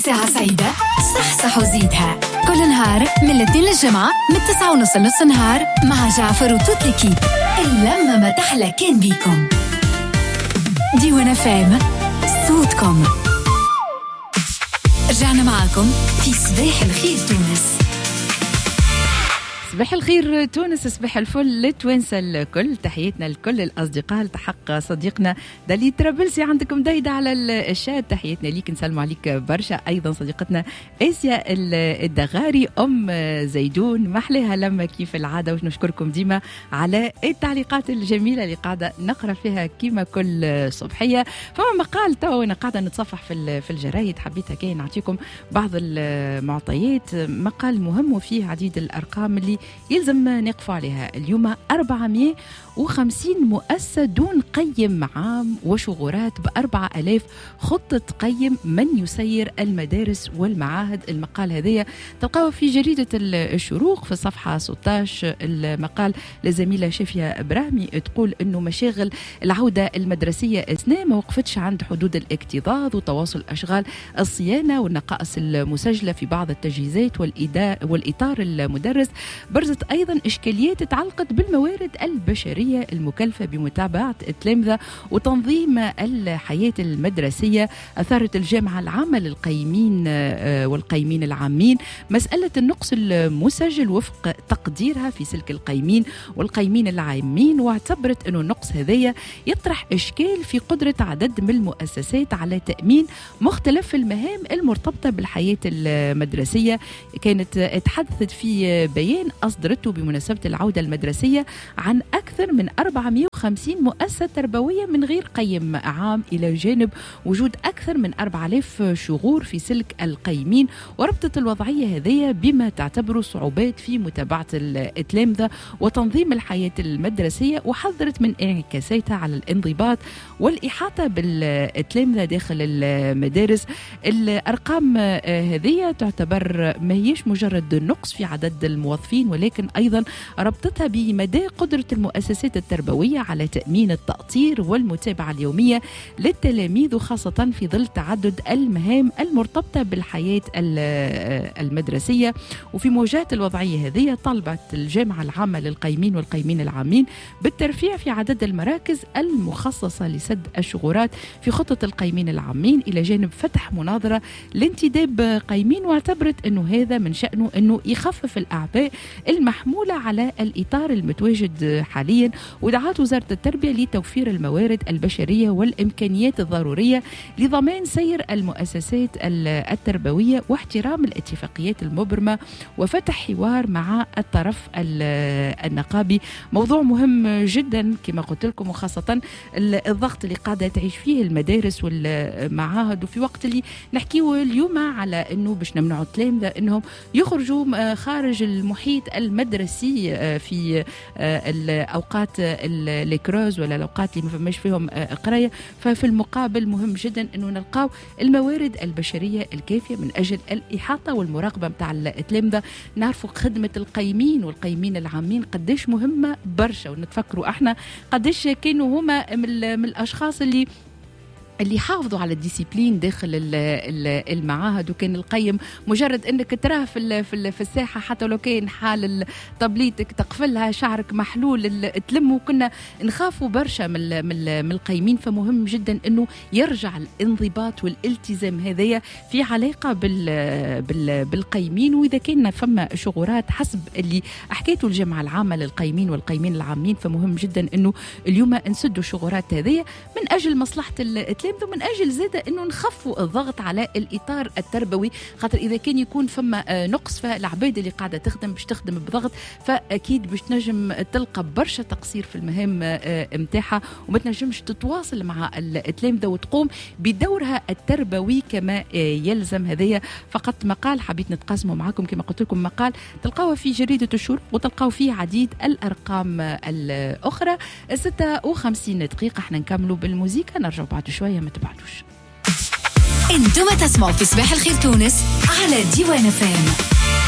ساعة سعيدة صح وزيدها كل نهار من الاثنين للجمعة من 9:30 لنص نهار مع جعفر وتوت ليكيب. اللمة ما تحلى كان بيكم. ديوان فام صوتكم. رجعنا معاكم في صباح الخير تونس. صباح الخير تونس، صباح الفل لتوانسة الكل، تحياتنا لكل الأصدقاء. التحق صديقنا دالي ترابلسي عندكم دايدة على الشات، تحياتنا ليك، نسلم عليك برشا. أيضا صديقتنا آسيا الدغاري، أم زيدون، محلها لما كيف العادة، ونشكركم ديما على التعليقات الجميلة اللي قاعدة نقرأ فيها كيما كل صبحية. فما مقال توا وأنا قاعدة نتصفح في الجرايد، حبيت هكا نعطيكم بعض المعطيات. مقال مهم وفيه عديد الأرقام اللي يلزم نقف عليها. اليوم 450 مؤسسة دون قيم عام وشغورات ب4000 خطة قيم من يسير المدارس والمعاهد. المقال هذا تلقاه في جريدة الشروق في الصفحة 16. المقال لزميلة شافية إبراهيمي تقول أنه مشاغل العودة المدرسية السنة ما وقفتش عند حدود الاكتظاظ وتواصل أشغال الصيانة والنقائص المسجلة في بعض التجهيزات والإطار المدرس. برزت أيضا إشكاليات تعلقت بالموارد البشرية المكلفة بمتابعة التلامذة وتنظيم الحياة المدرسية. أثارت الجامعة العامة للقيمين والقيمين العامين مسألة النقص المسجل وفق تقديرها في سلك القيمين والقيمين العامين، واعتبرت أنه النقص هذا يطرح إشكال في قدرة عدد من المؤسسات على تأمين مختلف المهام المرتبطة بالحياة المدرسية. كانت تحدثت في بيان أصدرته بمناسبة العودة المدرسية عن أكثر من 450 مؤسسة تربوية من غير قيم عام، إلى جانب وجود أكثر من 4000 شغور في سلك القيمين. وربطت الوضعية هذه بما تعتبره صعوبات في متابعة التلامذة وتنظيم الحياة المدرسية، وحذرت من انعكاساتها على الانضباط والإحاطة بالتلامذة داخل المدارس. الأرقام هذه تعتبر ما هيش مجرد نقص في عدد الموظفين، ولكن أيضا ربطتها بمدى قدرة المؤسسات التربوية على تأمين التأطير والمتابعة اليومية للتلاميذ، وخاصة في ظل تعدد المهام المرتبطة بالحياة المدرسية. وفي مواجهة الوضعية هذه طالبت الجامعة العامة للقيمين والقيمين العامين بالترفيع في عدد المراكز المخصصة لسد الشغورات في خطة القيمين العامين، إلى جانب فتح مناظرة لانتداب قيمين. واعتبرت أنه هذا من شأنه أنه يخفف الأعباء المحمولة على الإطار المتواجد حاليا. ودعت وزارة التربية لتوفير الموارد البشرية والإمكانيات الضرورية لضمان سير المؤسسات التربوية واحترام الاتفاقيات المبرمة وفتح حوار مع الطرف النقابي. موضوع مهم جدا كما قلت لكم، وخاصة الضغط اللي قاعدة تعيش فيه المدارس والمعاهد، وفي وقت اللي نحكيه اليوم على أنه باش نمنعوا التلامذة أنهم يخرجوا خارج المحيط المدرسي في الأوقات الكروز ولا الأوقات اللي ما فماش فيهم قراية. ففي المقابل مهم جدا أنه نلقاو الموارد البشرية الكافية من أجل الإحاطة والمراقبة متاع التلامذة. نعرفوا خدمة القيمين والقيمين العامين قديش مهمة برشا، ونتفكروا احنا قديش كانوا هما من الأشخاص اللي حافظوا على الديسيبلين داخل المعاهد. وكان القيم مجرد انك تراه في الساحه، حتى لو كان حال طبليتك تقفلها شعرك محلول تلم، وكنا نخافوا برشا من القيمين. فمهم جدا انه يرجع الانضباط والالتزام هذايا في علاقه بالقيمين. واذا كان فما شغورات حسب اللي حكيته الجامعه العامه للقيمين والقيمين العامين، فمهم جدا انه اليوم نسدوا الشغورات هذيا من اجل مصلحه ومن أجل زادة أنه نخفوا الضغط على الإطار التربوي. خاطر إذا كان يكون فما نقص، فالعباد اللي قاعدة تخدم باش تخدم بضغط، فأكيد باش تنجم تلقى برشا تقصير في المهام متاعها، وما تنجمش تتواصل مع التلامذة وتقوم بدورها التربوي كما يلزم. هذايا فقط مقال حبيت نتقاسمه معكم، كما قلت لكم مقال تلقاوه في جريدة الشروق وتلقاو فيه عديد الأرقام الأخرى. 56 دقيقة احنا نكملوا بالموسيقى، نرجع بعد شوية، ما تبعدوش. انتم تسمعوا في صباح الخير تونس على ديوان فام.